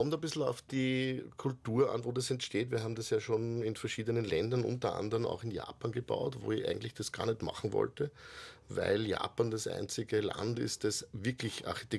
Kommt ein bisschen auf die Kultur an, wo das entsteht. Wir haben das ja schon in verschiedenen Ländern, unter anderem auch in Japan gebaut, wo ich eigentlich das gar nicht machen wollte, weil Japan das einzige Land ist, das wirklich